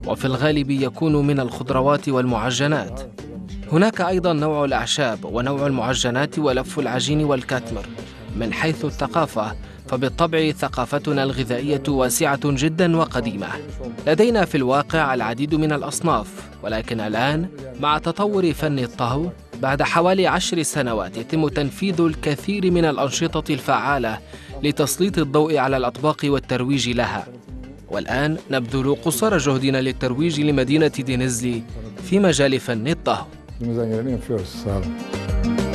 وفي الغالب يكون من الخضروات والمعجنات. هناك أيضا نوع الأعشاب ونوع المعجنات ولف العجين والكاتمر. من حيث الثقافة، فبالطبع ثقافتنا الغذائية واسعة جدا وقديمة. لدينا في الواقع العديد من الأصناف، ولكن الآن مع تطور فن الطهو بعد حوالي 10 سنوات يتم تنفيذ الكثير من الأنشطة الفعالة لتسليط الضوء على الأطباق والترويج لها. والآن نبذل قصارى جهدنا للترويج لمدينة دينيزلي في مجال فن الطهو.